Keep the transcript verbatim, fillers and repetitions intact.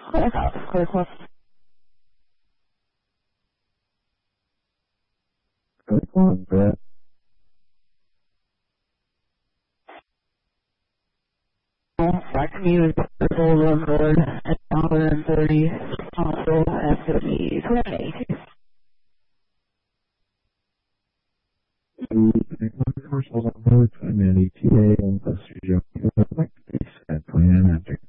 Clear house, clear course. Good one, Brett. Back to you, hold on board at one thirty, also activity twenty. Commercials on road, I'm at E T A, and plus you're at plan after.